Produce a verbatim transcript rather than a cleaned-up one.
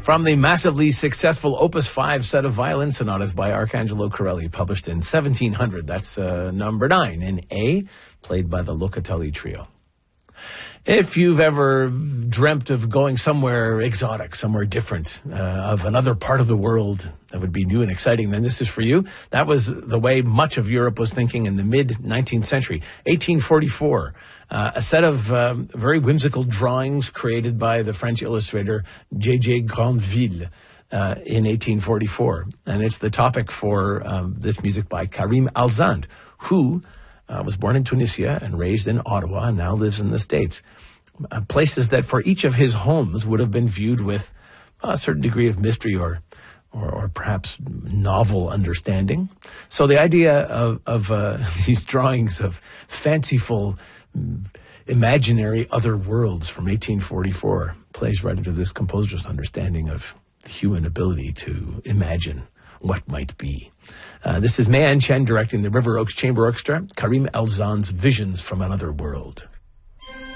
From the massively successful Opus five set of violin sonatas by Arcangelo Corelli, published in seventeen hundred. That's uh, number nine in A, played by the Locatelli Trio. If you've ever dreamt of going somewhere exotic, somewhere different, uh, of another part of the world that would be new and exciting, then this is for you. That was the way much of Europe was thinking in the mid-nineteenth century. eighteen forty-four, uh, a set of um, very whimsical drawings created by the French illustrator J J Grandville uh, in eighteen forty-four. And it's the topic for um, this music by Karim Alzand, who uh, was born in Tunisia and raised in Ottawa and now lives in the States. Uh, places that for each of his homes would have been viewed with a certain degree of mystery or or, or perhaps novel understanding. So the idea of, of uh, these drawings of fanciful, imaginary other worlds from eighteen forty-four plays right into this composer's understanding of the human ability to imagine what might be. Uh, this is Mayan Chen directing the River Oaks Chamber Orchestra, Karim Alzand's Visions from Another World.